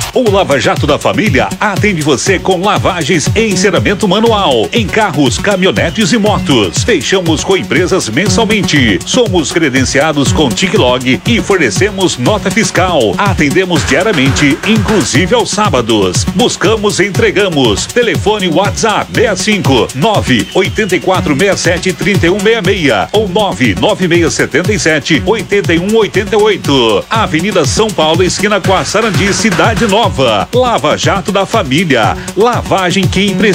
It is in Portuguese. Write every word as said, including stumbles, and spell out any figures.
O Lava Jato da Família atende você com lavagens e enceramento manual em carros, caminhonetes e motos. Fechamos com empresas mensalmente. Somos credenciados com TicLog e fornecemos nota fiscal. Atendemos diariamente, inclusive aos sábados. Buscamos e entregamos. Telefone WhatsApp seis cinco nove oito quatro seis sete três um seis seis ou nove nove seis sete sete oito um oito oito. Avenida São Paulo, esquina com a Sarandi, Cidade Nova. Lava Jato da Família. Lavagem que impressiona.